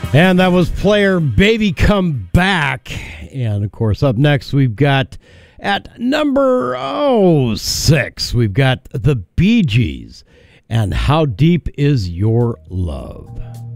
And that was Player Baby Come Back. And, of course, up next we've got at number 6, we've got the Bee Gees and How Deep Is Your Love.